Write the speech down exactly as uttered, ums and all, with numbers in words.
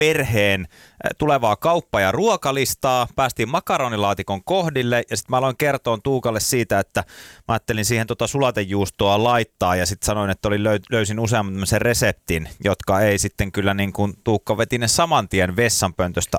perheen tulevaa kauppa- ja ruokalistaa, päästiin makaronilaatikon kohdille ja sitten mä aloin kertoa Tuukalle siitä, että mä ajattelin siihen tota sulatejuustoa laittaa ja sitten sanoin, että oli löy- löysin useamman reseptin, jotka ei sitten kyllä niin kuin Tuukka veti ne saman tien vessanpöntöstä